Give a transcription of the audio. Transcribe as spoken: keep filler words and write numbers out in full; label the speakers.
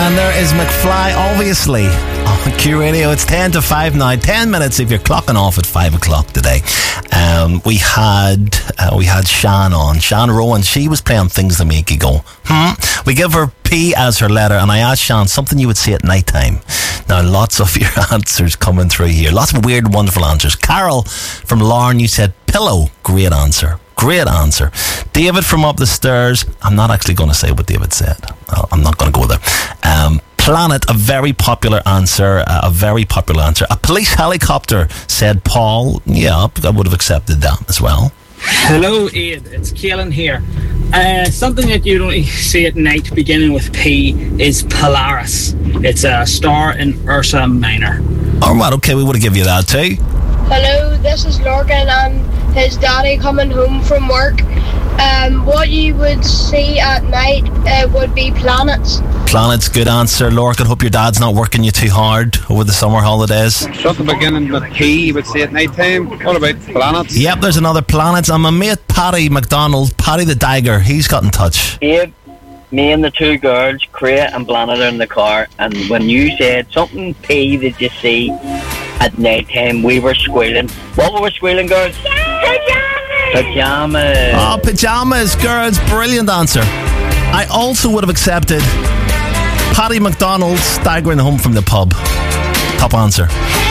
Speaker 1: And there is McFly, obviously, on Q Radio. It's ten to five now. ten minutes if you're clocking off at five o'clock today. Um, we had uh, we had Shan on. Shan Rowan, she was playing Things That Make You Go. Hmm. We give her P as her letter, and I asked Shan something you would say at night time. Now, lots of your answers coming through here. Lots of weird, wonderful answers. Carol from Lauren, you said pillow. Great answer. Great answer. David from up the stairs. I'm not actually going to say what David said. I'm not going to go there. Um, planet, a very popular answer. Uh, a very popular answer. A police helicopter, said Paul. Yeah, I would have accepted that as well.
Speaker 2: Hello, Aid. It's Keelan here. Uh, something that you don't see at night beginning with P is Polaris. It's a star in Ursa Minor.
Speaker 1: All right, okay, we would have given you that too.
Speaker 3: Hello, this is Lorcan and his daddy coming home from work. Um, what you would see at night uh, would be planets.
Speaker 1: Planets, good answer. Lorcan, hope your dad's not working you too hard over the summer holidays.
Speaker 4: Shut the beginning with P, you would say at night time. What about planets?
Speaker 1: Yep, there's another planet. And my mate Paddy McDonald, Paddy the Dagger, he's got in touch.
Speaker 5: Abe, me and the two girls, Crea and Blannet, are in the car, and when you said something P that you see at night time, we were squealing. What were we squealing, girls? Pajamas! Pajamas.
Speaker 1: Oh, pajamas, girls. Brilliant answer. I also would have accepted Paddy McDonald staggering home from the pub. Top answer.